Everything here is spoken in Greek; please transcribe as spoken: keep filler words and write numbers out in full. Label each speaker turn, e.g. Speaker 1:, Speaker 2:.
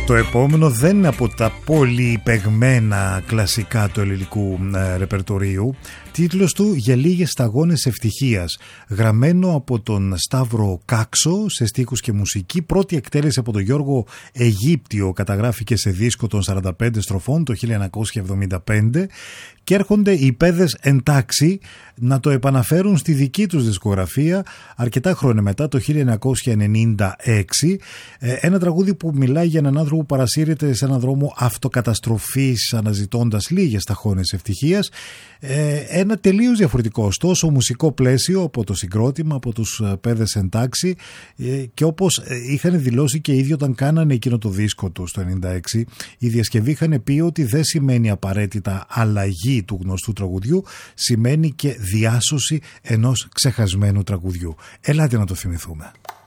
Speaker 1: Το επόμενο δεν είναι από τα πολύ παιγμένα κλασικά του ελληνικού ε, ρεπερτορίου. Τίτλος του «Για λίγες σταγόνες ευτυχίας», γραμμένο από τον Σταύρο Κάξο σε στίχους και μουσική. Πρώτη εκτέλεση από τον Γιώργο Αιγύπτιο, καταγράφηκε σε δίσκο των σαράντα πέντε στροφών το χίλια εννιακόσια εβδομήντα πέντε και έρχονται οι Παιδες Εντάξει να το επαναφέρουν στη δική τους δισκογραφία αρκετά χρόνια μετά, το χίλια εννιακόσια ενενήντα έξι. Ένα τραγούδι που μιλάει για έναν άνθρωπο που παρασύρεται σε έναν δρόμο αυτοκαταστροφής αναζητώντας λίγες σταγόνες ευτυχίας. Ένα τελείως διαφορετικό ωστόσο μουσικό πλαίσιο από το συγκρότημα, από τους Παιδες Εντάξει, και όπως είχαν δηλώσει και οι ίδιοι όταν κάνανε εκείνο το δίσκο του το ενενήντα έξι, η διασκευή είχαν πει ότι δεν σημαίνει απαραίτητα αλλαγή του γνωστού τραγουδιού, σημαίνει και διάσωση ενός ξεχασμένου τραγουδιού. Ελάτε να το θυμηθούμε.